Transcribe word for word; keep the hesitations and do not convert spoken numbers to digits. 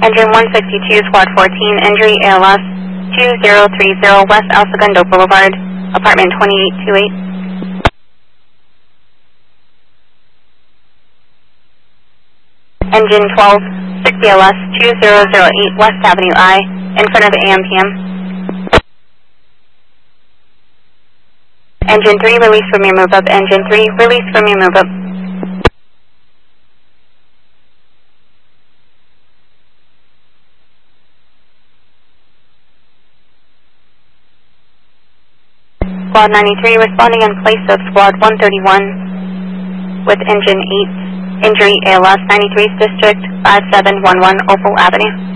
Engine one sixty-two, Squad fourteen, injury A L S two zero three zero, West El Segundo Boulevard, apartment twenty-eight twenty-eight. Engine twelve, sixty L S two zero zero eight, West Avenue I, in front of A M P M. Engine three, release from your move-up. Engine three, release from your move-up. Squad ninety-three, responding in place of Squad one thirty-one with Engine eight, injury A L S, ninety-three's District, five seven one one Opal Avenue.